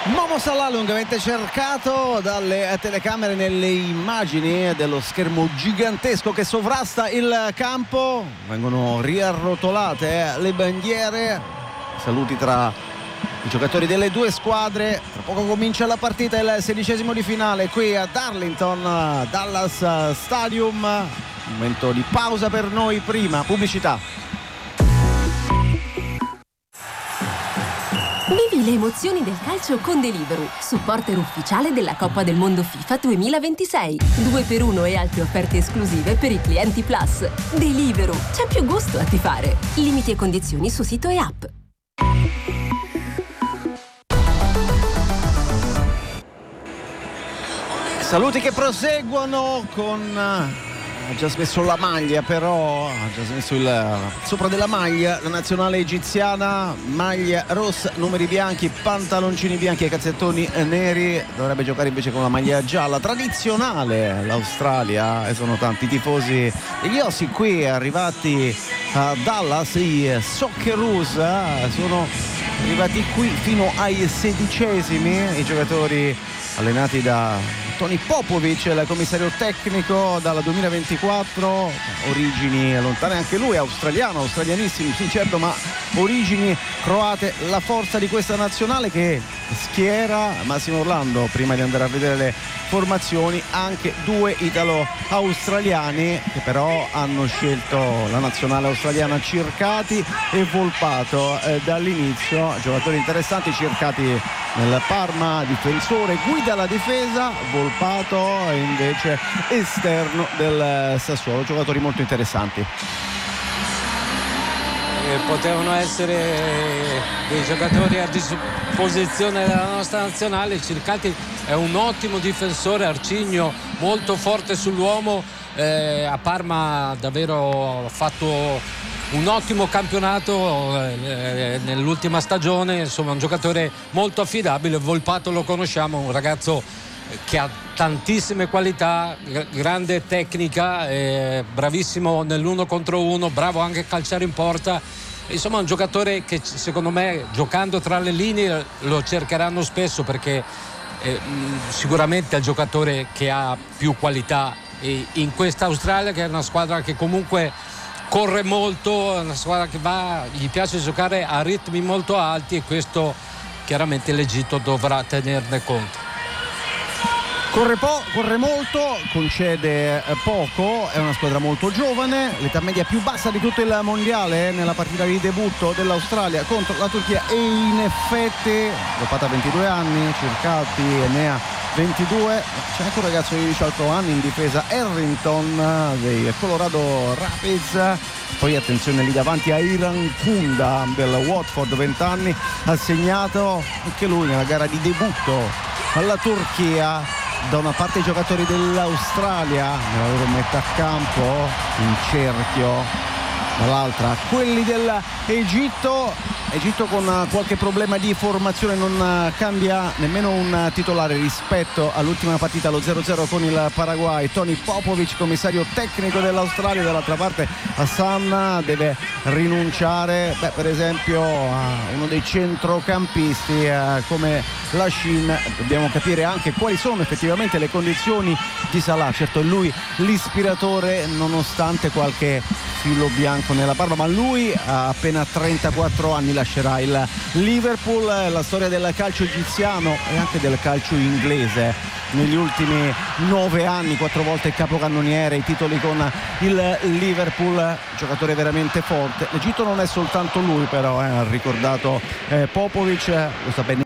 Momo Salah, lungamente cercato dalle telecamere nelle immagini dello schermo gigantesco che sovrasta il campo. Vengono riarrotolate le bandiere. Saluti tra i giocatori delle due squadre. Tra poco comincia la partita, il 16° di finale qui a Darlington, Dallas Stadium. Momento di pausa per noi, prima pubblicità. Vivi le emozioni del calcio con Deliveroo, supporter ufficiale della Coppa del Mondo FIFA 2026. 2x1 e altre offerte esclusive per i clienti Plus. Deliveroo, c'è più gusto a tifare. Limiti e condizioni su sito e app. Saluti che proseguono con... ha già smesso la maglia, però ha già smesso il sopra della maglia la nazionale egiziana, maglia rossa, numeri bianchi, pantaloncini bianchi e calzettoni neri. Dovrebbe giocare invece con la maglia gialla tradizionale l'Australia, e sono tanti i tifosi degli Ossi qui arrivati a Dallas. I Socceroos sono arrivati qui fino ai 16esimi, i giocatori allenati da Tony Popovic, il commissario tecnico dal 2024, origini lontane anche lui, australianissimo, sì certo, ma origini croate. La forza di questa nazionale che schiera Massimo Orlando, prima di andare a vedere le formazioni, anche due italo-australiani che però hanno scelto la nazionale australiana, Circati e Volpato dall'inizio, giocatori interessanti. Circati nel Parma, difensore, guida la difesa, Volpato invece esterno del Sassuolo, giocatori molto interessanti. Potevano essere dei giocatori a disposizione della nostra nazionale. Circati è un ottimo difensore, arcigno, molto forte sull'uomo, a Parma davvero ha fatto un ottimo campionato nell'ultima stagione, insomma un giocatore molto affidabile. Volpato lo conosciamo, un ragazzo che ha tantissime qualità, grande tecnica, bravissimo nell'uno contro uno, bravo anche a calciare in porta. Insomma un giocatore che secondo me, giocando tra le linee, lo cercheranno spesso, perché sicuramente è il giocatore che ha più qualità in questa Australia, che è una squadra che comunque corre molto, è una squadra che gli piace giocare a ritmi molto alti, e questo chiaramente l'Egitto dovrà tenerne conto. Corre molto, concede poco, è una squadra molto giovane, l'età media più bassa di tutto il mondiale nella partita di debutto dell'Australia contro la Turchia, e in effetti Volpato ha 22 anni, Circati ne ha 22, c'è anche un ragazzo di 18 anni in difesa, Harrington dei Colorado Rapids. Poi attenzione lì davanti a Iran Kunda del Watford, 20 anni, ha segnato anche lui nella gara di debutto alla Turchia. Da una parte i giocatori dell'Australia nella loro metà campo in cerchio, dall'altra quelli dell'Egitto con qualche problema di formazione, non cambia nemmeno un titolare rispetto all'ultima partita, lo 0-0 con il Paraguay. Tony Popovic, commissario tecnico dell'Australia. Dall'altra parte Hassan deve rinunciare per esempio a uno dei centrocampisti come Lashin. Dobbiamo capire anche quali sono effettivamente le condizioni di Salah. Certo è lui l'ispiratore, nonostante qualche filo bianco nella barba, ma lui ha appena 34 anni, lascerà il Liverpool. La storia del calcio egiziano e anche del calcio inglese negli ultimi 9 anni, 4 volte capocannoniere, i titoli con il Liverpool, giocatore veramente forte. L'Egitto non è soltanto lui, però ha ricordato Popovic, lo sa bene